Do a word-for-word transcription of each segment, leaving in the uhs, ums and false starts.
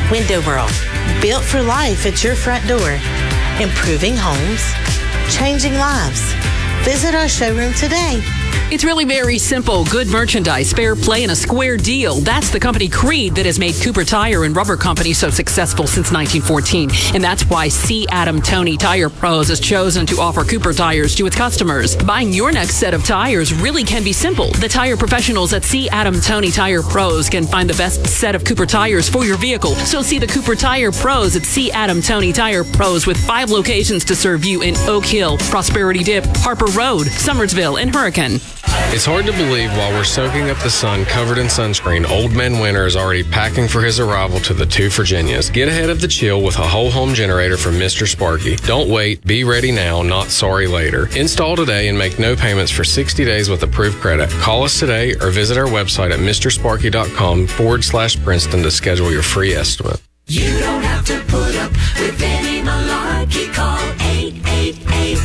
Window World, built for life at your front door. Improving homes, changing lives. Visit our showroom today. It's really very simple. Good merchandise, fair play, and a square deal. That's the company Creed that has made Cooper Tire and Rubber Company so successful since nineteen fourteen. And that's why C. Adam Tony Tire Pros has chosen to offer Cooper tires to its customers. Buying your next set of tires really can be simple. The tire professionals at C. Adam Tony Tire Pros can find the best set of Cooper tires for your vehicle. So see the Cooper Tire Pros at C. Adam Tony Tire Pros with five locations to serve you in Oak Hill, Prosperity Dip, Harper Road, Summersville, and Hurricane. It's hard to believe while we're soaking up the sun covered in sunscreen, Old Man Winter is already packing for his arrival to the two Virginias. Get ahead of the chill with a whole home generator from Mister Sparky. Don't wait. Be ready now, not sorry later. Install today and make no payments for sixty days with approved credit. Call us today or visit our website at mrsparky.com forward slash Princeton to schedule your free estimate. You don't have to put up with any malarkey. Call eight eight eight,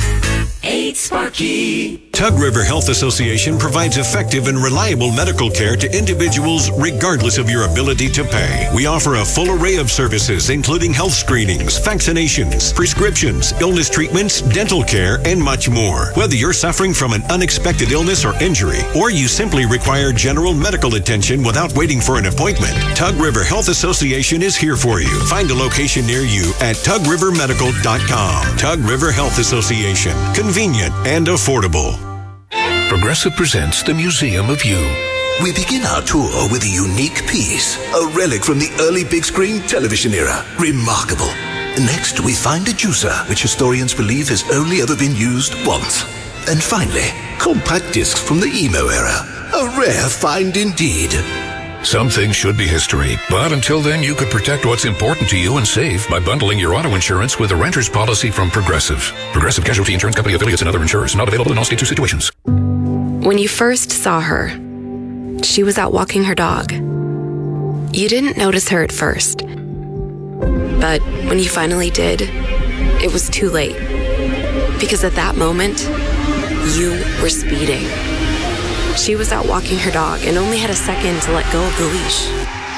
eight Sparky. Tug River Health Association provides effective and reliable medical care to individuals regardless of your ability to pay. We offer a full array of services, including health screenings, vaccinations, prescriptions, illness treatments, dental care, and much more. Whether you're suffering from an unexpected illness or injury, or you simply require general medical attention without waiting for an appointment, Tug River Health Association is here for you. Find a location near you at tug river medical dot com. Tug River Health Association. Convenient and affordable. Progressive presents the Museum of You. We begin our tour with a unique piece, a relic from the early big screen television era. Remarkable. Next, we find a juicer, which historians believe has only ever been used once. And finally, compact discs from the emo era. A rare find indeed. Some things should be history, but until then, you could protect what's important to you and save by bundling your auto insurance with a renter's policy from Progressive. Progressive Casualty Insurance Company affiliates and other insurers. Not available in all states or situations. When you first saw her, she was out walking her dog. You didn't notice her at first. But when you finally did, it was too late. Because at that moment, you were speeding. She was out walking her dog and only had a second to let go of the leash.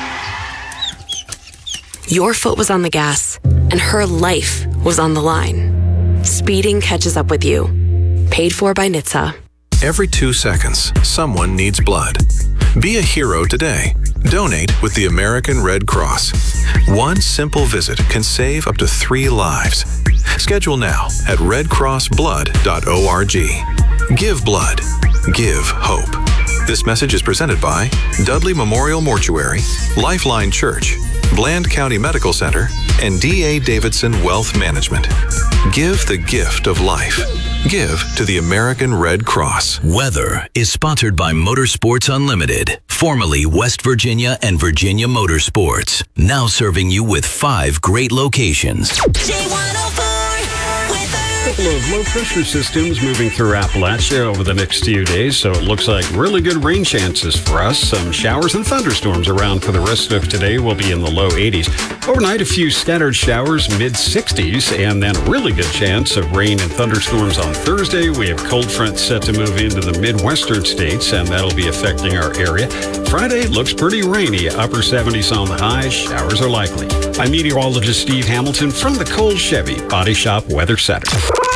Your foot was on the gas, and her life was on the line. Speeding catches up with you. Paid for by N H T S A. Every two seconds, someone needs blood. Be a hero today. Donate with the American Red Cross. One simple visit can save up to three lives. Schedule now at red cross blood dot org. Give blood. Give hope. This message is presented by Dudley Memorial Mortuary, Lifeline Church, Bland County Medical Center, and D A Davidson Wealth Management. Give the gift of life. Give to the American Red Cross. Weather is sponsored by Motorsports Unlimited, formerly West Virginia and Virginia Motorsports, now serving you with five great locations. A couple of low-pressure systems moving through Appalachia over the next few days, so it looks like really good rain chances for us. Some showers and thunderstorms around for the rest of today. Will be in the low eighties. Overnight, a few scattered showers, mid sixties, and then a really good chance of rain and thunderstorms on Thursday. We have cold fronts set to move into the Midwestern states, and that'll be affecting our area. Friday looks pretty rainy, upper seventies on the high. Showers are likely. I'm meteorologist Steve Hamilton from the Cole Chevy Body Shop Weather Center.